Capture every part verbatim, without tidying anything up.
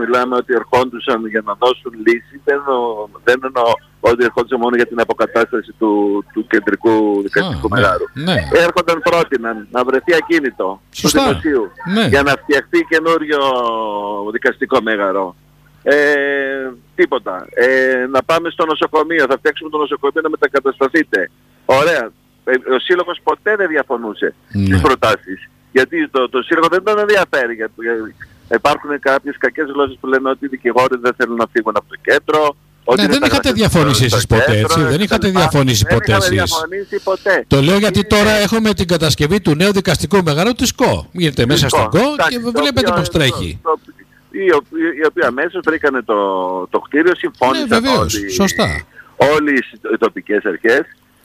μιλάμε ότι ερχόντουσαν για να δώσουν λύση, δεν εννοώ, δεν εννοώ ότι ερχόντουσαν μόνο για την αποκατάσταση του, του κεντρικού δικαστικού ah, μεγάρου. Ναι, ναι. Έρχονταν, πρότειναν να βρεθεί ακίνητο του δημοσίου ναι. για να φτιαχτεί καινούριο δικαστικό μέγαρο. Ε, τίποτα. Ε, να πάμε στο νοσοκομείο, θα φτιάξουμε το νοσοκομείο να μετακατασταθείτε. Ωραία. Ο Σύλλογος ποτέ δεν διαφωνούσε ναι. στις προτάσεις. Γιατί το, το Σύλλογο δεν τον ενδιαφέρει. Για, για, υπάρχουν κάποιες κακές γλώσσες που λένε ότι οι δικηγόροι δεν θέλουν να φύγουν από το κέντρο. Ότι Ναι, δεν είχατε διαφωνήσει εσείς ποτέ, έτσι. Δεν είχατε διαφωνήσει ποτέ εσείς. διαφωνήσει ποτέ. Το λέω γιατί τώρα έχουμε την κατασκευή του νέου δικαστικού μεγάρου του ΣΚΟ. Γίνεται μέσα στον ΚΟ και βλέπετε πώς τρέχει. Οι οποίοι αμέσως βρήκανε το, το κτίριο, συμφώνησαν ναι, όλοι, σωστά. όλοι οι τοπικές αρχές.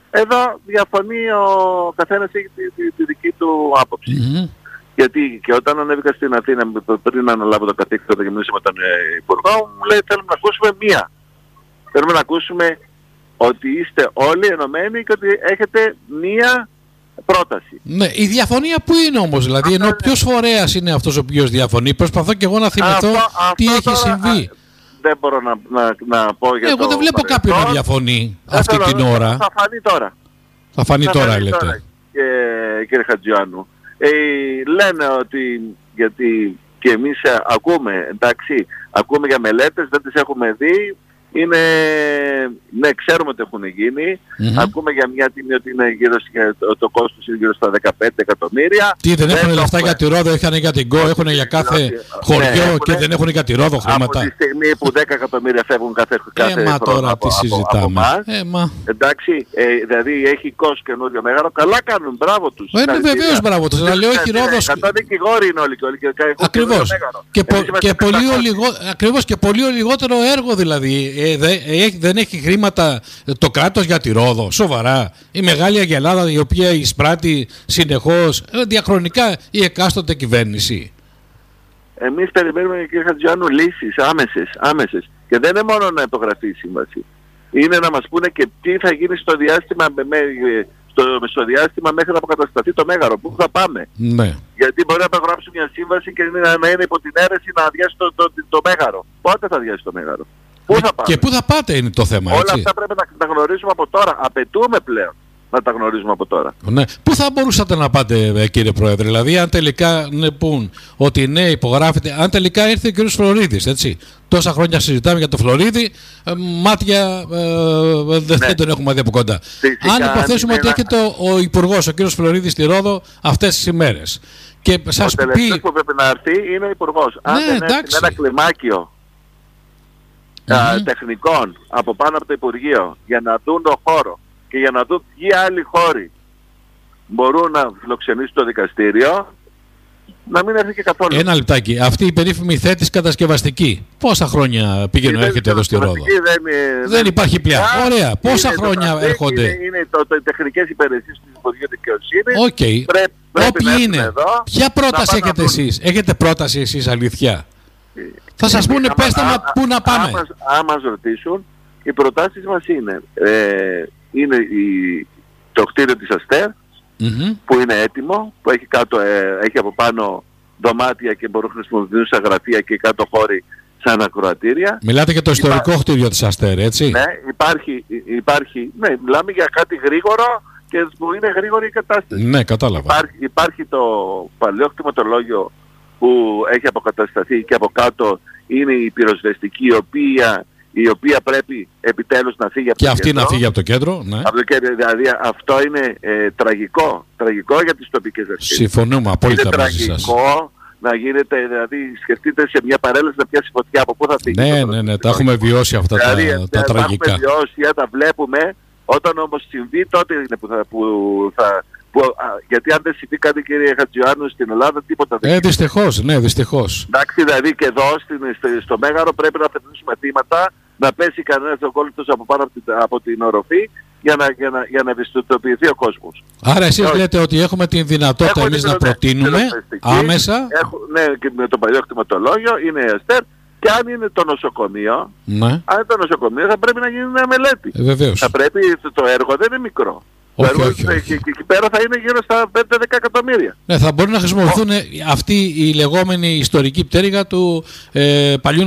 Εδώ διαφωνεί ο καθένας έχει τη, τη, τη δική του άποψη. Mm-hmm. Γιατί και όταν ανέβηκα στην Αθήνα πριν αναλάβω το καθήκον και μιλήσω με τον Υπουργό, μου λέει θέλουμε να ακούσουμε μία. Θέλουμε να ακούσουμε ότι είστε όλοι ενωμένοι και ότι έχετε μία πρόταση. Ναι, η διαφωνία που είναι όμως, δηλαδή, ενώ ποιος φορέας είναι αυτός ο οποίος διαφωνεί, προσπαθώ και εγώ να θυμηθώ αυτό, τι αυτό έχει τώρα, συμβεί. Δεν μπορώ να, να, να πω για εγώ το Εγώ δεν βλέπω κάποιον να διαφωνεί αυτή θέλω, την ώρα. Θα φανεί τώρα. Θα φανεί θα τώρα, φανεί λέτε. Τώρα, και, κύριε Χατζιάννου. Ε, λένε ότι, γιατί και εμείς ακούμε, εντάξει, ακούμε για μελέτες, δεν τις έχουμε δει. Είναι, ναι, ξέρουμε ότι έχουν γίνει. Mm-hmm. Ακούμε για μια τιμή ότι είναι γύρω, το, το κόστος είναι γύρω στα δεκαπέντε εκατομμύρια. Τι, δεν, δεν έχουν λεφτά έχουμε... για τη Ρόδο, είχαν για την ΚΟ, έχουν για κάθε ναι, χωριό ναι, και δεν έχουν για τη Ρόδο χρήματα. Από τη στιγμή που δέκα εκατομμύρια φεύγουν κάθε, κάθε Έμα, χρόνο τώρα από, τι συζητάμε. από, από Έμα. Εντάξει, ε, δηλαδή έχει κόστος καινούριο μέγαρο, καλά κάνουν, μπράβο τους. Ε, είναι βεβαίως μπράβο τους, αλλά λέω έχει Ρόδος. εκατό δικηγόροι είναι όλοι και όλοι. Ακριβώς. Και, πο, και, πολύ λιγό, ακριβώς και πολύ λιγότερο έργο δηλαδή. Ε, δε, ε, δεν έχει χρήματα το κράτος για τη Ρόδο, σοβαρά. Η Μεγάλη Αγελάδα η οποία εισπράττει συνεχώς, διαχρονικά η εκάστοτε κυβέρνηση. Εμείς περιμένουμε, κύριε Χατζιάννου, λύσεις άμεσες, άμεσες. Και δεν είναι μόνο να υπογραφεί η σύμβαση. Είναι να μας πούνε και τι θα γίνει στο διάστημα, με, με, στο, στο διάστημα μέχρι να αποκατασταθεί το μέγαρο. Πού θα πάμε. Ναι. Γιατί μπορεί να υπογράψουμε μια σύμβαση και να είναι υπό την αίρεση να αδειάσει το, το, το, το μέγαρο. Πότε θα αδειάσει το μέγαρο. Πού θα πάμε. Και πού θα πάτε είναι το θέμα, όλα έτσι. Αυτά πρέπει να τα γνωρίζουμε από τώρα. Απαιτούμε πλέον να τα γνωρίζουμε από τώρα. Ναι. Πού θα μπορούσατε να πάτε, κύριε Πρόεδρε, δηλαδή αν τελικά ναι, πούν ότι ναι υπογράφεται, αν τελικά ήρθε ο κ. Φλωρίδης, έτσι. Τόσα χρόνια συζητάμε για το Φλωρίδη, ε, μάτια ε, ναι. δεν τον έχουμε δει από κοντά. Φυσικά, αν υποθέσουμε ότι έρχεται ο, ο Υπουργός, ο κ. Φλωρίδης στη Ρόδο αυτές τις ημέρες. Και σας ο τελευταίος πει... που πρέπει να έρθει είναι ο Υπουργός. Αν ναι, δεν έρθει με ένα κλιμάκιο Mm-hmm. τεχνικών από πάνω από το Υπουργείο για να δουν το χώρο και για να δουν ποιοι άλλοι χώροι μπορούν να φιλοξενήσουν το δικαστήριο, να μην έρθει και καθόλου. Ένα λεπτάκι. Αυτή η περίφημη θέτης κατασκευαστική, πόσα χρόνια πηγαίνω έρχεται εδώ στη Ρόδο. Δεν, δεν, δεν υπάρχει πια. Α, ωραία. Πόσα χρόνια το έρχονται. Είναι, είναι το, το, οι τεχνικές υπηρεσίες του Υπουργείου Δικαιοσύνης. Okay. Πρέ, πρέπει Όποιοι είναι. Εδώ, ποια πρόταση έχετε εσείς. Έχετε πρόταση εσείς αλήθεια. Θα σας πούνε πέστε μα πού να πάμε. Αν μας ρωτήσουν, οι προτάσεις μας είναι, ε, είναι η, το κτίριο της Αστέρ, mm-hmm. που είναι έτοιμο, που έχει, κάτω, ε, έχει από πάνω δωμάτια και μπορούν να χρησιμοποιηθούν σαν γραφεία και κάτω χώροι σαν ακροατήρια. Μιλάτε για το ιστορικό Υπά... κτίριο της Αστέρ, έτσι. Ναι, υπάρχει, υπάρχει, ναι, μιλάμε για κάτι γρήγορο και που είναι γρήγορη η κατάσταση. Ναι, κατάλαβα. Υπάρχει, υπάρχει το παλαιό κτηματολόγιο που έχει αποκατασταθεί και από κάτω είναι η πυροσβεστική η οποία, η οποία πρέπει επιτέλους να φύγει από και το αυτή κέντρο. να φύγει από το κέντρο, ναι. Από το κέντρο, δηλαδή αυτό είναι ε, τραγικό, τραγικό για τις τοπικές αρχές. Συμφωνούμε απόλυτα είναι μαζί σας. Είναι τραγικό να γίνεται, δηλαδή σκεφτείτε σε μια παρέλαση να πιάσει φωτιά, από πού θα φύγει. Ναι, ναι, ναι, τα έχουμε βιώσει αυτά δηλαδή, τα, τα, τα τραγικά. Τα έχουμε βιώσει, τα βλέπουμε, όταν όμως συμβεί τότε είναι που θα... Που θα Που, α, γιατί αν δεν συμβεί κάτι, κύριε Χατζιάννου, στην Ελλάδα τίποτα δεν ε, δυστυχώς, ναι, δυστυχώς. Εντάξει, δηλαδή και εδώ στην, στο, στο Μέγαρο πρέπει να αφαιρνήσουμε θύματα, να πέσει κανένας ο κόλλητος από πάνω από την, από την οροφή για να, για να, για να ευαισθητοποιηθεί ο κόσμος. Άρα εσείς όχι. λέτε ότι έχουμε την δυνατότητα εμείς να προτείνουμε άμεσα. Έχω, ναι, και με το παλιό κτηματολόγιο είναι η Αστέρ. Και αν είναι το νοσοκομείο, ναι. αν είναι το νοσοκομείο θα πρέπει να γίνει μια μελέτη. Ε, βεβαίως. Θα πρέπει, το έργο δεν είναι μικρό. Όχι, το έργο όχι, όχι. Και εκεί πέρα θα είναι γύρω στα πέντε με δέκα εκατομμύρια. Ναι, θα μπορεί να χρησιμοποιηθούν oh. αυτοί οι λεγόμενοι ιστορικοί πτέρυγα του ε, παλιού